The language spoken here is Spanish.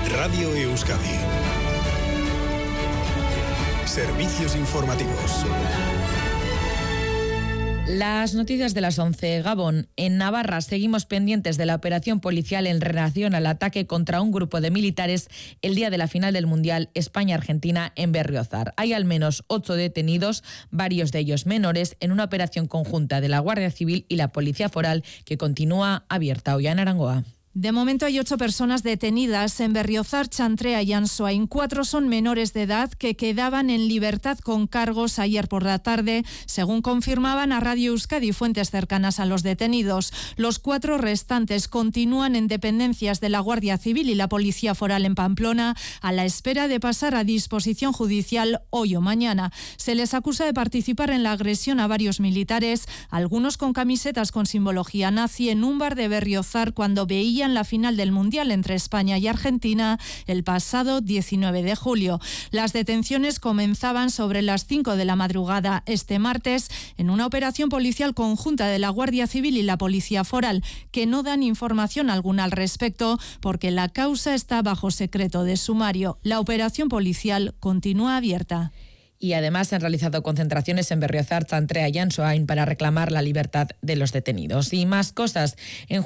Radio Euskadi. Servicios informativos. Las noticias de las 11. Gabón. En Navarra seguimos pendientes de la operación policial en relación al ataque contra un grupo de militares el día de la final del Mundial España-Argentina en Berriozar. Hay al menos 8 detenidos, varios de ellos menores, en una operación conjunta de la Guardia Civil y la Policía Foral que continúa abierta hoy en Arangoa. De momento hay 8 personas detenidas en Berriozar, Chantrea y Ansoain. 4 son menores de edad que quedaban en libertad con cargos ayer por la tarde, según confirmaban a Radio Euskadi fuentes cercanas a los detenidos. Los 4 restantes continúan en dependencias de la Guardia Civil y la Policía Foral en Pamplona, a la espera de pasar a disposición judicial hoy o mañana. Se les acusa de participar en la agresión a varios militares, algunos con camisetas con simbología nazi, en un bar de Berriozar cuando veían la final del Mundial entre España y Argentina el pasado 19 de julio. Las detenciones comenzaban sobre las 5 de la madrugada este martes en una operación policial conjunta de la Guardia Civil y la Policía Foral, que no dan información alguna al respecto porque la causa está bajo secreto de sumario. La operación policial continúa abierta. Y además se han realizado concentraciones en Berriozar, Chantrea y Ansoain para reclamar la libertad de los detenidos. Y más cosas. En